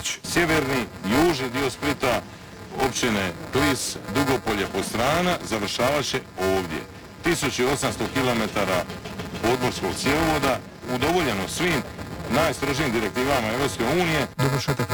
Mladić. Sjeverni, južni dio Splita, općine Klis, Dugopolje, Postrana, završavat će ovdje. 1800 km podmorskog cjevovoda, udovoljeno svim najstrožijim direktivama Europske unije. Dovršetak